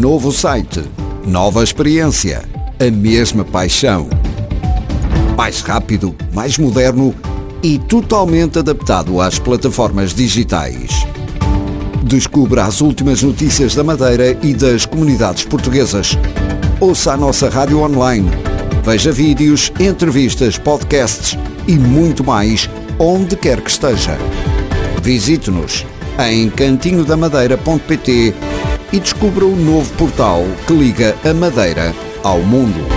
Novo site, nova experiência, a mesma paixão. Mais rápido, mais moderno e totalmente adaptado às plataformas digitais. Descubra as últimas notícias da Madeira e das comunidades portuguesas. Ouça a nossa rádio online. Veja vídeos, entrevistas, podcasts e muito mais onde quer que esteja. Visite-nos em cantinhodamadeira.pt e descubra o novo portal que liga a Madeira ao mundo.